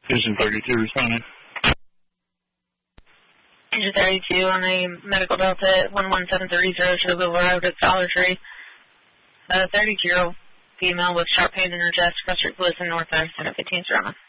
Engine 32 responding. Engine 32 on a medical delta at 11730 should have arrived at Dollar Tree. 32-year-old female with sharp pains in her chest, frustrated bliss in northwest, and a 15 trauma.